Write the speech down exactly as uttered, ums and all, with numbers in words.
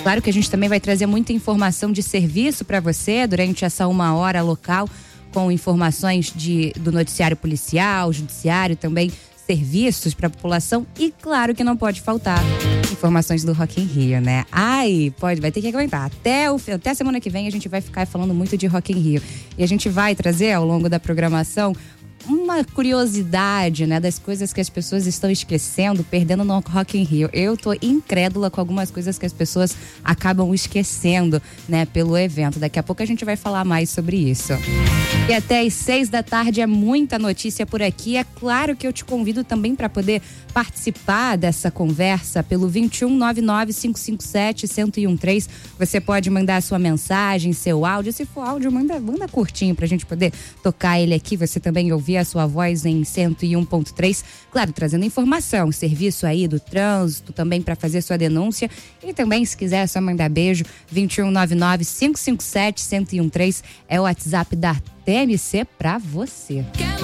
Claro que a gente também vai trazer muita informação de serviço para você durante essa uma hora local, com informações de, do noticiário policial, judiciário, também serviços para a população e claro que não pode faltar informações do Rock in Rio, né? Ai, pode, vai ter que aguentar. Até, o, até a semana que vem a gente vai ficar falando muito de Rock in Rio. E a gente vai trazer ao longo da programação uma curiosidade, né, das coisas que as pessoas estão esquecendo, perdendo no Rock in Rio. Eu tô incrédula com algumas coisas que as pessoas acabam esquecendo, né, pelo evento. Daqui a pouco a gente vai falar mais sobre isso. E até às seis da tarde é muita notícia por aqui. É claro que eu te convido também para poder participar dessa conversa pelo vinte e um, noventa e nove, cinco cinco sete, um zero um três. Você pode mandar a sua mensagem, seu áudio. Se for áudio, manda, manda curtinho pra gente poder tocar ele aqui. Você também ouvir a sua voz em cento e um ponto três. Claro, trazendo informação, serviço aí do trânsito também para fazer sua denúncia. E também, se quiser, é só mandar beijo. vinte e um, noventa e nove, cinco cinco sete, um zero um três é o WhatsApp da T M C pra você.